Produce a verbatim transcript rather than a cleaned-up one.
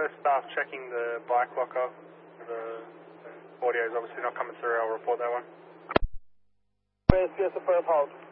staff checking the bike locker. The audio is obviously not coming through. I'll report that one. Yes, yes, affirm, hold.